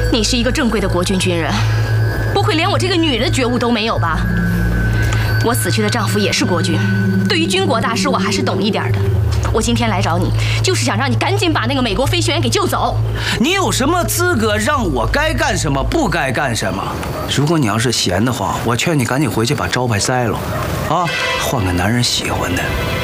你是一个正规的国军军人，不会连我这个女人的觉悟都没有吧？我死去的丈夫也是国军，对于军国大事我还是懂一点的。我今天来找你，就是想让你赶紧把那个美国飞行员给救走。 你有什么资格让我该干什么不该干什么？如果你要是闲的话，我劝你赶紧回去把招牌摘了，啊，换个男人喜欢的。